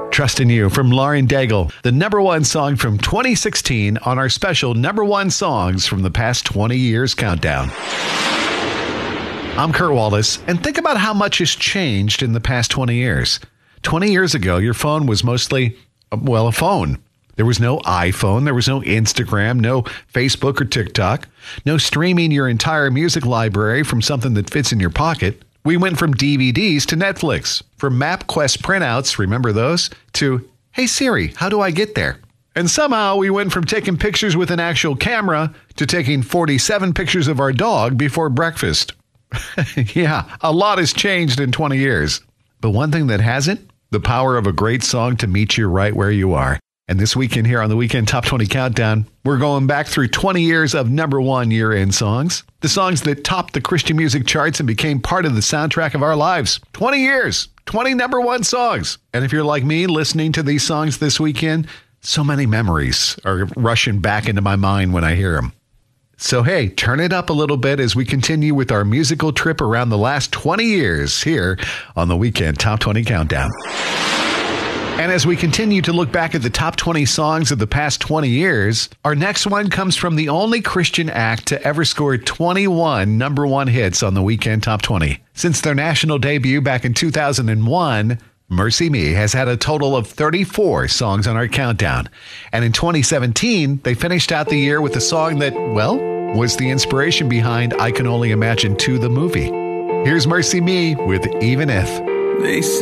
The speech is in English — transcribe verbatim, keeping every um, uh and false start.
Trust in You from Lauren Daigle, the number one song from twenty sixteen on our special number one songs from the past twenty years countdown. I'm Kurt Wallace, and think about how much has changed in the past twenty years. twenty years ago, your phone was mostly, well, a phone. There was no iPhone, there was no Instagram, no Facebook or TikTok, no streaming your entire music library from something that fits in your pocket. We went from D V Ds to Netflix, from MapQuest printouts, remember those, to, hey Siri, how do I get there? And somehow we went from taking pictures with an actual camera to taking forty-seven pictures of our dog before breakfast. Yeah, a lot has changed in twenty years. But one thing that hasn't, the power of a great song to meet you right where you are. And this weekend here on the Weekend Top twenty Countdown, we're going back through twenty years of number one year-end songs. The songs that topped the Christian music charts and became part of the soundtrack of our lives. twenty years, twenty number one songs. And if you're like me listening to these songs this weekend, so many memories are rushing back into my mind when I hear them. So hey, turn it up a little bit as we continue with our musical trip around the last twenty years here on the Weekend Top twenty Countdown. And as we continue to look back at the top twenty songs of the past twenty years, our next one comes from the only Christian act to ever score twenty-one number one hits on the Weekend Top twenty. Since their national debut back in two thousand one, Mercy Me has had a total of thirty-four songs on our countdown. And in twenty seventeen, they finished out the year with a song that, well, was the inspiration behind I Can Only Imagine two, the movie. Here's Mercy Me with Even If. They say